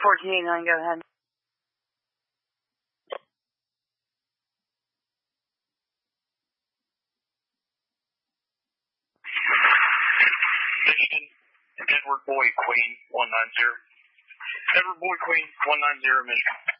1489, go ahead. Michigan, Edward Boy, Queen, 190. Edward Boy, Queen, 190, Michigan.